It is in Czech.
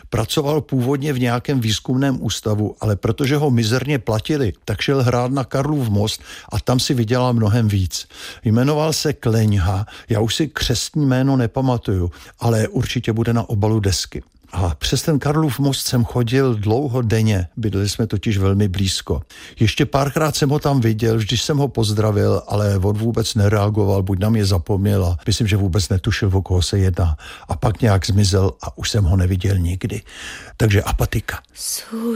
Pracoval původně v nějakém výzkumném ústavu, ale protože ho mizerně platili, tak šel hrát na Karlův most a tam si vydělal mnohem víc. Jmenoval se Kleňha, já už si křestní jméno nepamatuju, ale určitě bude na obalu desky. A přes ten Karlův most jsem chodil dlouho denně, bydleli jsme totiž velmi blízko. Ještě párkrát jsem ho tam viděl, vždyť jsem ho pozdravil, ale on vůbec nereagoval, buď na mě zapomněl a myslím, že vůbec netušil, o koho se jedná. A pak nějak zmizel a už jsem ho neviděl nikdy. Takže apatika.